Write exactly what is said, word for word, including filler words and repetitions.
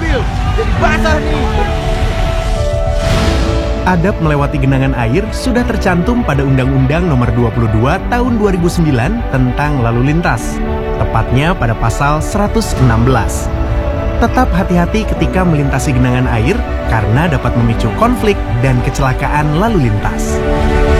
mobil jadi basah nih. Adab melewati genangan air sudah tercantum pada Undang-Undang Nomor dua puluh dua Tahun dua ribu sembilan tentang lalu lintas, tepatnya pada pasal seratus enam belas. Tetap hati-hati ketika melintasi genangan air karena dapat memicu konflik dan kecelakaan lalu lintas.